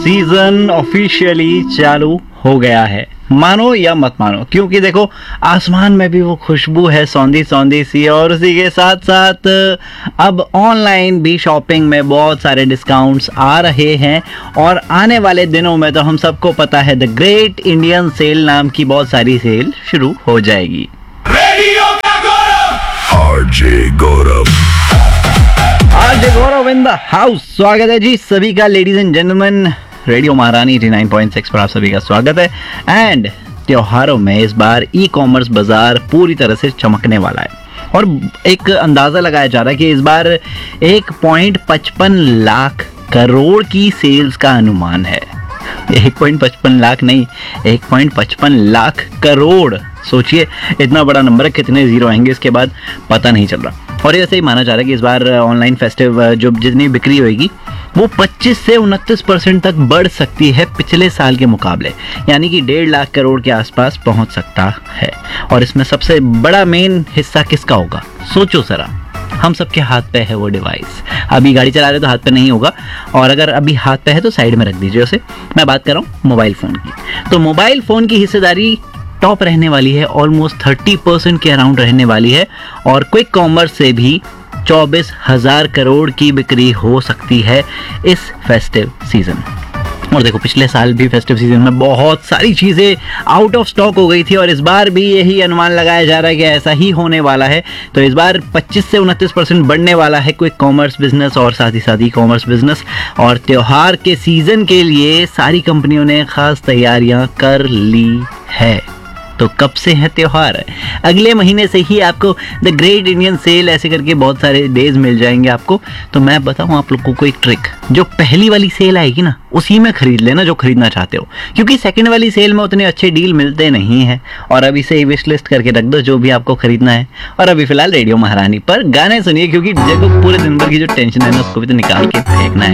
Season officially चालू हो गया है, मानो या मत मानो, क्योंकि देखो आसमान में भी वो खुशबू है सौंधी सौंधी सी, और उसी के साथ साथ अब ऑनलाइन भी शॉपिंग में बहुत सारे डिस्काउंट्स आ रहे हैं। और आने वाले दिनों में तो हम सबको पता है द ग्रेट इंडियन सेल नाम की बहुत सारी सेल शुरू हो जाएगी। RJ Gaurav in the house, स्वागत है जी सभी का लेडीज एंड जेंटलमैन। रेडियो महारानी 89.6 पर आप सभी का स्वागत है। एंड त्योहारों में इस बार ई कॉमर्स बाजार पूरी तरह से चमकने वाला है, और एक अंदाजा लगाया जा रहा है कि इस बार 1.55 लाख करोड़ की सेल्स का अनुमान है। 1.55 लाख नहीं, 1.55 लाख करोड़। सोचिए इतना बड़ा नंबर है, कितने जीरो आएंगे इसके बाद पता नहीं चल रहा। और ऐसे ही माना जा रहा है कि इस बार ऑनलाइन फेस्टिव जो जितनी बिक्री होगी वो 25 से 29% तक बढ़ सकती है पिछले साल के मुकाबले, यानी कि 1.5 लाख करोड़ के आसपास पहुंच सकता है। और इसमें सबसे बड़ा मेन हिस्सा किसका होगा, सोचो जरा। हम सबके हाथ पे है वो डिवाइस। अभी गाड़ी चला रहे तो हाथ पे नहीं होगा, और अगर अभी हाथ पे है तो साइड में रख दीजिए उसे। मैं बात कर रहा हूँ मोबाइल फ़ोन की। तो मोबाइल फ़ोन की हिस्सेदारी टॉप रहने वाली है, ऑलमोस्ट 30% के अराउंड रहने वाली है। और क्विक कॉमर्स से भी 24,000 करोड़ की बिक्री हो सकती है इस फेस्टिव सीजन। और देखो पिछले साल भी फेस्टिव सीजन में बहुत सारी चीज़ें आउट ऑफ स्टॉक हो गई थी, और इस बार भी यही अनुमान लगाया जा रहा है कि ऐसा ही होने वाला है। तो इस बार 25 से 29% बढ़ने वाला है क्विक कॉमर्स बिजनेस और साथ ही साथ ई कॉमर्स बिजनेस। और त्योहार के सीजन के लिए सारी कंपनियों ने खास तैयारियां कर ली है। तो कब से है त्योहार? अगले महीने से ही आपको द ग्रेट इंडियन सेल ऐसे करके बहुत सारे डेज मिल जाएंगे आपको। तो मैं बताऊं आप लोगों को एक ट्रिक, जो पहली वाली सेल आएगी ना उसी में खरीद लेना जो खरीदना चाहते हो, क्योंकि सेकंड वाली सेल में उतने अच्छे डील मिलते नहीं हैं। और अभी से ही विश लिस्ट करके रख दो जो भी आपको खरीदना है। और अभी फिलहाल रेडियो महारानी पर गाने सुनिए, क्योंकि देखो पूरे दिन भर की जो टेंशन है ना उसको भी तो निकाल के फेंकना है।